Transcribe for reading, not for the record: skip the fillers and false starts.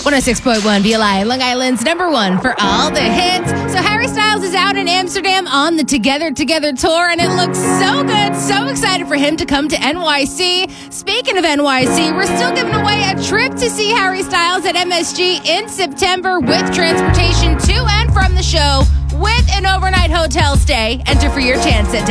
106.1 BLI, Long Island's number one for all the hits. So Harry Styles is out in Amsterdam on the Together tour, and it looks so good. So excited for him to come to NYC. Speaking of NYC, we're still giving away a trip to see Harry Styles at MSG in September with transportation to and from the show with an overnight hotel stay. Enter for your chance at